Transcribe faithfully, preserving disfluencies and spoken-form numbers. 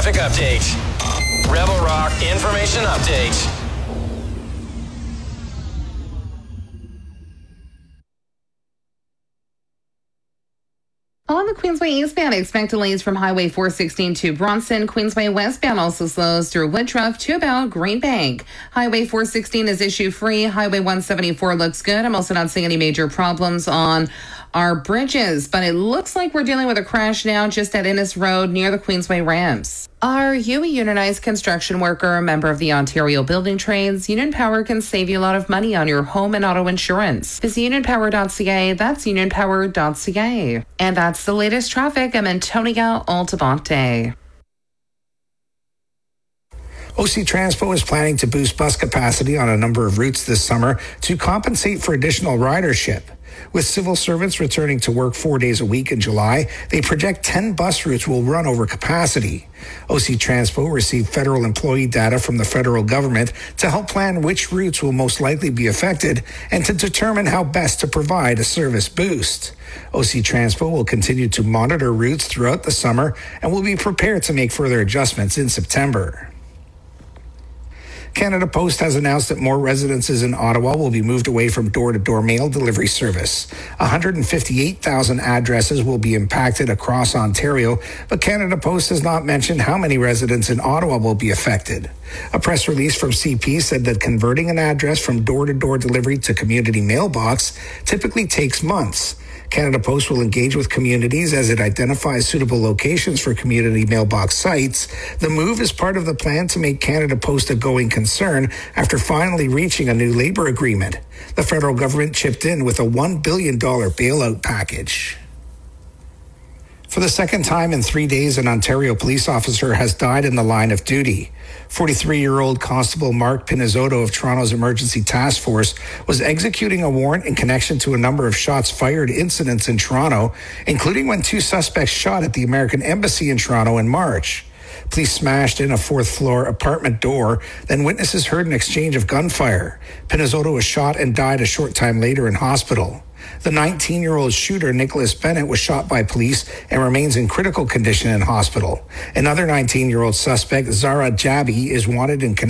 traffic update. Rebel Rock information update. On the Queensway eastbound, expect delays from Highway four sixteen to Bronson. Queensway westbound also slows through Woodruff to about Green Bank. Highway four sixteen is issue-free. Highway one seventy-four looks good. I'm also not seeing any major problems on our bridges, but it looks like we're dealing with a crash now just at Innes Road near the Queensway ramps. Are you a unionized construction worker, a member of the Ontario Building Trades? Union Power can save you a lot of money on your home and auto insurance. Visit union power dot c a. That's union power dot c a. And that's the latest traffic. I'm Antonia Altamonte. O C Transpo is planning to boost bus capacity on a number of routes this summer to compensate for additional ridership. With civil servants returning to work four days a week in July, they project ten bus routes will run over capacity. O C Transpo received federal employee data from the federal government to help plan which routes will most likely be affected and to determine how best to provide a service boost. O C Transpo will continue to monitor routes throughout the summer and will be prepared to make further adjustments in September. Canada Post has announced that more residences in Ottawa will be moved away from door-to-door mail delivery service. one hundred fifty-eight thousand addresses will be impacted across Ontario, but Canada Post has not mentioned how many residents in Ottawa will be affected. A press release from C P said that converting an address from door-to-door delivery to community mailbox typically takes months. Canada Post will engage with communities as it identifies suitable locations for community mailbox sites. The move is part of the plan to make Canada Post a going concern after finally reaching a new labor agreement. The federal government chipped in with a one billion dollars bailout package. For the second time in three days, an Ontario police officer has died in the line of duty. forty-three-year-old Constable Mark Pinizzotto of Toronto's Emergency Task Force was executing a warrant in connection to a number of shots fired incidents in Toronto, including when two suspects shot at the American Embassy in Toronto in March. Police smashed in a fourth-floor apartment door, then witnesses heard an exchange of gunfire. Pinizzotto was shot and died a short time later in hospital. The nineteen-year-old shooter, Nicholas Bennett, was shot by police and remains in critical condition in hospital. Another nineteen-year-old suspect, Zara Jabi, is wanted in connection